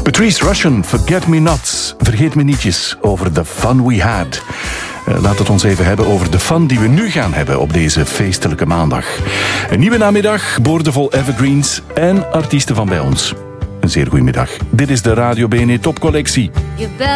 Patrice Rushen, Forget Me Not. Vergeet me nietjes over the fun we had. Laat het ons even hebben over de fun die we nu gaan hebben op deze feestelijke maandag. Een nieuwe namiddag, boordevol evergreens en artiesten van bij ons. Een zeer goede middag. Dit is de Radio BNE Topcollectie.